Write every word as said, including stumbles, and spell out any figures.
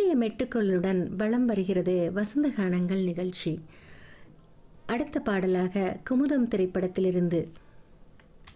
மெல்லிய மெட்டுக்களுடன் வலம் வருகிறது வசந்த கானங்கள் நிகழ்ச்சி. அடுத்த பாடலாக குமுதம் திரைப்படத்திலிருந்து